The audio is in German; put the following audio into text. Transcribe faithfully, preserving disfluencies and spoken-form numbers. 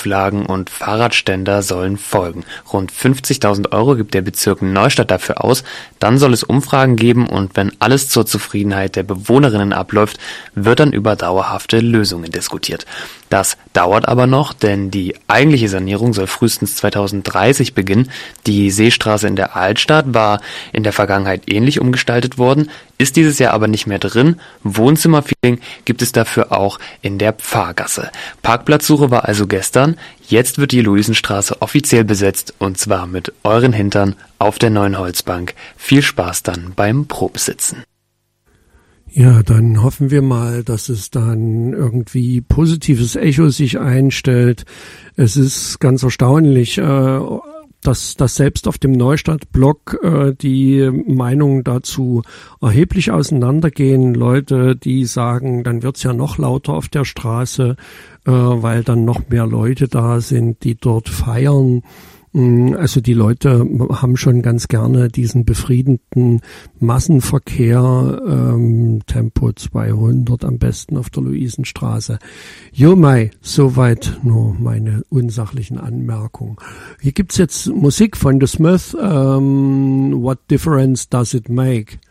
Auflagen und Fahrradständer sollen folgen. Rund fünfzigtausend Euro gibt der Bezirk Neustadt dafür aus. Dann soll es Umfragen geben und wenn alles zur Zufriedenheit der Bewohnerinnen abläuft, wird dann über dauerhafte Lösungen diskutiert. Das dauert aber noch, denn die eigentliche Sanierung soll frühestens zweitausenddreißig beginnen. Die Seestraße in der Altstadt war in der Vergangenheit ähnlich umgestaltet worden, ist dieses Jahr aber nicht mehr drin. Wohnzimmerfeeling gibt es dafür auch in der Pfarrgasse. Parkplatzsuche war also gestern. Jetzt wird die Luisenstraße offiziell besetzt und zwar mit euren Hintern auf der neuen Holzbank. Viel Spaß dann beim Probesitzen. Ja, dann hoffen wir mal, dass es dann irgendwie positives Echo sich einstellt. Es ist ganz erstaunlich, äh, dass, dass selbst auf dem Neustadt-Blog äh, die Meinungen dazu erheblich auseinandergehen. Leute, die sagen, dann wird's ja noch lauter auf der Straße, äh, weil dann noch mehr Leute da sind, die dort feiern. Also die Leute haben schon ganz gerne diesen befriedenden Massenverkehr, ähm, Tempo zweihundert am besten auf der Luisenstraße. Jo Mai, soweit nur meine unsachlichen Anmerkungen. Hier gibt's jetzt Musik von The Smith, ähm, What Difference Does It Make?